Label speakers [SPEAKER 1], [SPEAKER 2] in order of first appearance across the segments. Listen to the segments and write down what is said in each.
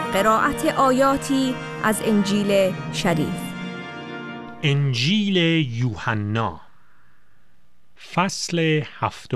[SPEAKER 1] قرائت آیاتی از انجیل شریف.
[SPEAKER 2] انجیل یوحنا فصل 7.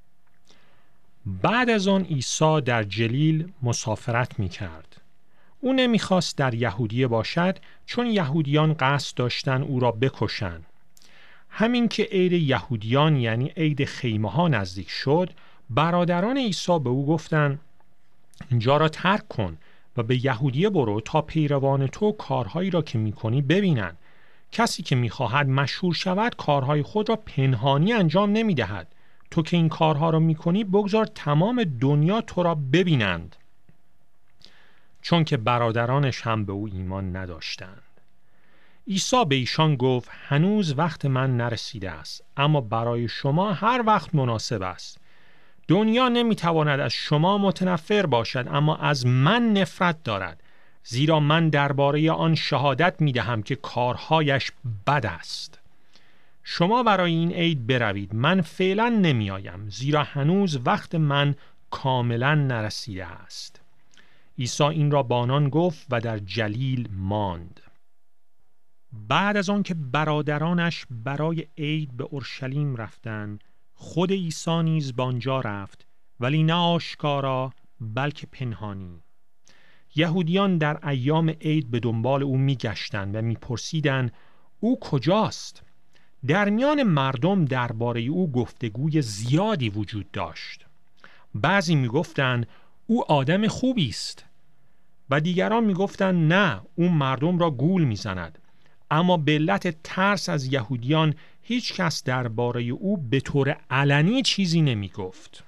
[SPEAKER 2] بعد از آن عیسی در جلیل مسافرت می کرد. او نمیخواست در یهودیه باشد چون یهودیان قصد داشتن او را بکشند. همین که عید یهودیان یعنی عید خیمه ها نزدیک شد، برادران عیسی به او گفتند اینجا را ترک کن و به یهودیه برو تا پیروان تو کارهایی را که میکنی ببینند. کسی که میخواهد مشهور شود کارهای خود را پنهانی انجام نمیدهد. تو که این کارها را میکنی بگذار تمام دنیا تو را ببینند. چون که برادرانش هم به او ایمان نداشتند. عیسی به ایشان گفت هنوز وقت من نرسیده است، اما برای شما هر وقت مناسب است. دنیا نمیتواند از شما متنفر باشد، اما از من نفرت دارد، زیرا من درباره آن شهادت میدهم که کارهایش بد است. شما برای این عید بروید، من فعلا نمیآیم، زیرا هنوز وقت من کاملا نرسیده است. عیسی این را با آنان گفت و در جلیل ماند. بعد از آن که برادرانش برای عید به اورشلیم رفتند، خود عیسی نیز به آنجا رفت، ولی نه آشکارا بلکه پنهانی. یهودیان در ایام عید به دنبال او می‌گشتند و می‌پرسیدند او کجاست؟ در میان مردم درباره او گفتگوی زیادی وجود داشت. بعضی می‌گفتند او آدم خوبی است و دیگران می‌گفتند نه، او مردم را گول می‌زند. اما به علت ترس از یهودیان هیچ کس درباره او به طور علنی چیزی نمی گفت.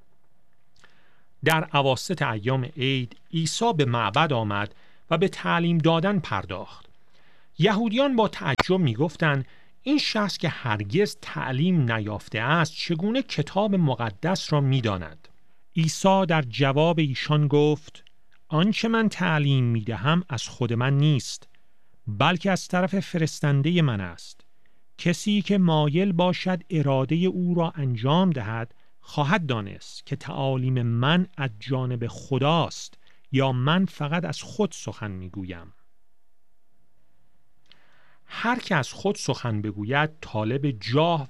[SPEAKER 2] در اواسط ایام عید عیسی به معبد آمد و به تعلیم دادن پرداخت. یهودیان با تعجب می گفتند این شخص که هرگز تعلیم نیافته است چگونه کتاب مقدس را می داند؟ عیسی در جواب ایشان گفت آنچه من تعلیم می دهم از خود من نیست، بلکه از طرف فرستنده من است. کسی که مایل باشد اراده او را انجام دهد خواهد دانست که تعالیم من از جانب خداست یا من فقط از خود سخن میگویم. هر که از خود سخن بگوید طالب جاه